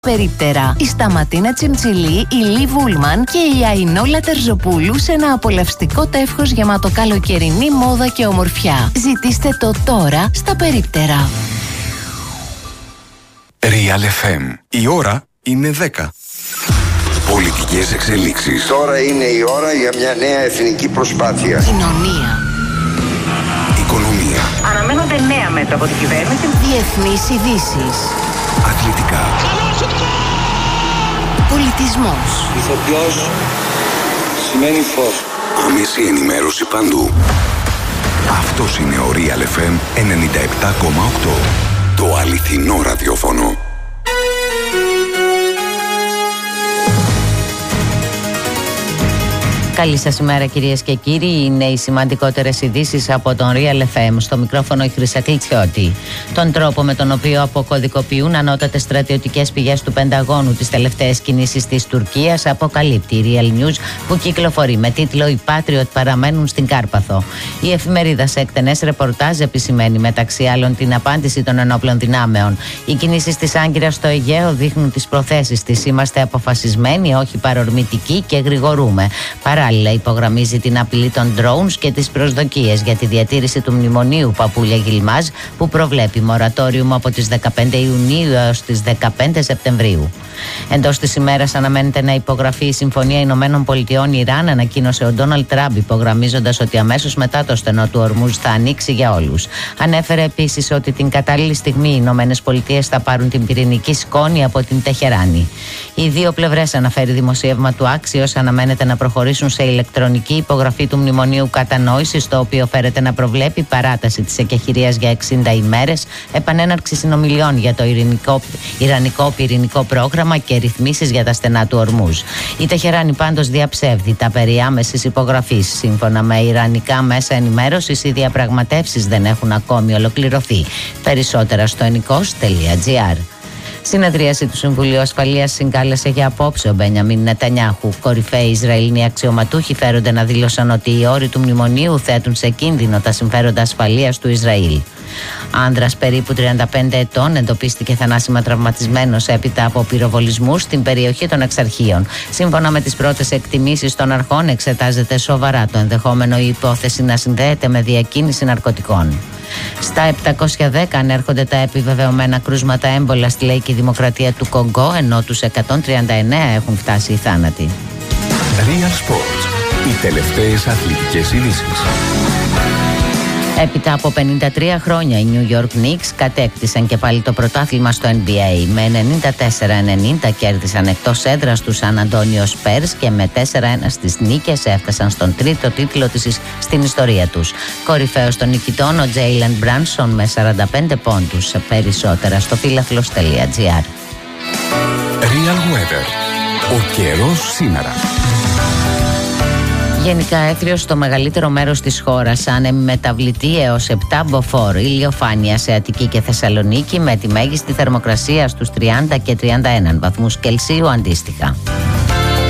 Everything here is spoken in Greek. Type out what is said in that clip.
Περίπτερα. Η Σταματίνα Τσιμτσιλή, η Λί Βούλμαν και η Αϊνόλα Τερζοπούλου σε ένα απολαυστικό τεύχος γεμάτο καλοκαιρινή μόδα και ομορφιά. Ζητήστε το τώρα στα Περίπτερα. Real FM. Η ώρα είναι 10. Πολιτικές εξελίξεις. Τώρα είναι η ώρα για μια νέα εθνική προσπάθεια. Κοινωνία. Οικονομία. Αναμένονται νέα μέτρα από την κυβέρνηση. Διεθνείς ειδήσεις. Αθλητικά. Πολιτισμός. Ηθοποιός σημαίνει φως. Άμεση ενημέρωση παντού. Αυτός είναι ο Real FM 97,8. Το αληθινό ραδιόφωνο. Καλή σας ημέρα κυρίες και κύριοι. Είναι οι σημαντικότερες ειδήσεις από τον Real FM. Στο μικρόφωνο η Χρύσα Κλιτσιώτη. Τον τρόπο με τον οποίο αποκωδικοποιούν ανώτατες στρατιωτικές πηγές του Πενταγώνου τις τελευταίες κινήσεις της Τουρκίας αποκαλύπτει η Real News, που κυκλοφορεί με τίτλο «Οι Patriot παραμένουν στην Κάρπαθο». Η εφημερίδα σε εκτενές ρεπορτάζ επισημαίνει μεταξύ άλλων την απάντηση των ενόπλων δυνάμεων. Οι κινήσεις της Άγκυρας στο Αιγαίο δείχνουν τις προθέσεις της. Είμαστε αποφασισμένοι, όχι παρορμητικοί και γρηγορούμε. Παράλληλα, υπογραμμίζει την απειλή των drones και τις προσδοκίες για τη διατήρηση του μνημονίου Παπούλια Γιλμάζ, που προβλέπει μορατόριουμ από τις 15 Ιουνίου έως τις 15 Σεπτεμβρίου. Εντός της ημέρας αναμένεται να υπογραφεί η Συμφωνία Ηνωμένων Πολιτειών-Ιράν, ανακοίνωσε ο Ντόναλντ Τραμπ, υπογραμμίζοντας ότι αμέσως μετά το στενό του Ορμούζ θα ανοίξει για όλους. Ανέφερε επίσης ότι την κατάλληλη στιγμή οι Ηνωμένες Πολιτείες θα πάρουν την πυρηνική σκόνη από την Τεχεράνη. Οι δύο πλευρές, αναφέρει δημοσίευμα του Axios, αναμένεται να προχωρήσουν σε ηλεκτρονική υπογραφή του Μνημονίου Κατανόησης, το οποίο φέρεται να προβλέπει παράταση της εκεχηρίας για 60 ημέρες, επανέναρξη συνομιλιών για το Ιρανικό πυρηνικό πρόγραμμα και ρυθμίσεις για τα στενά του Ορμούζ. Η Τεχεράνη πάντως διαψεύδει τα περί άμεσης υπογραφής. Σύμφωνα με ιρανικά μέσα ενημέρωσης, οι διαπραγματεύσεις δεν έχουν ακόμη ολοκληρωθεί. Περισσότερα στο ennikos.gr. Συνεδρίαση του Συμβουλίου Ασφαλείας συγκάλεσε για απόψε ο Μπένιαμιν Νετανιάχου. Κορυφαίοι Ισραηλινοί αξιωματούχοι φέρονται να δήλωσαν ότι οι όροι του μνημονίου θέτουν σε κίνδυνο τα συμφέροντα ασφαλείας του Ισραήλ. Άνδρας περίπου 35 ετών εντοπίστηκε θανάσιμα τραυματισμένος έπειτα από πυροβολισμούς στην περιοχή των Εξαρχείων. Σύμφωνα με τις πρώτες εκτιμήσεις των αρχών, εξετάζεται σοβαρά το ενδεχόμενο η υπόθεση να συνδέεται με διακίνηση ναρκωτικών. Στα 710 ανέρχονται τα επιβεβαιωμένα κρούσματα έμπολα στη λαϊκή δημοκρατία του Κονγκό, ενώ τους 139 έχουν φτάσει οι θάνατοι. Real Sports. Οι τελευταίες αθλητικές ειδήσεις. Έπειτα από 53 χρόνια οι New York Knicks κατέκτησαν και πάλι το πρωτάθλημα στο NBA. Με 94-90 κέρδισαν εκτός έδρας τους San Antonio Spurs και με 4-1 στις νίκες έφτασαν στον τρίτο τίτλο της στην ιστορία τους. Κορυφαίος των νικητών ο Jalen Brunson με 45 πόντους. Περισσότερα στο φίλαθλος.gr. Real Weather. Ο καιρός σήμερα. Γενικά έθριος στο μεγαλύτερο μέρος της χώρας, άνεμη μεταβλητή έως 7 μποφόρ, ηλιοφάνεια σε Αττική και Θεσσαλονίκη με τη μέγιστη θερμοκρασία στους 30 και 31 βαθμούς Κελσίου αντίστοιχα.